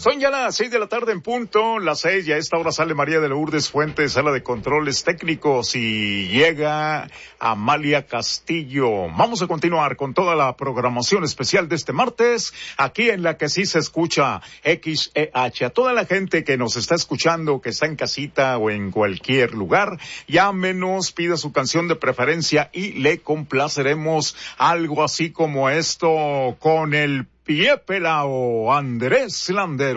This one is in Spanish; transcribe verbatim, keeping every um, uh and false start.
Son ya las seis de la tarde en punto, las seis, y a esta hora sale María de Lourdes Fuentes, sala de controles técnicos, y llega Amalia Castillo. Vamos a continuar con toda la programación especial de este martes, aquí en la que sí se escucha X E H. A toda la gente que nos está escuchando, que está en casita o en cualquier lugar, llámenos, pida su canción de preferencia y le complaceremos algo así como esto con el pie pelao Andrés Landero.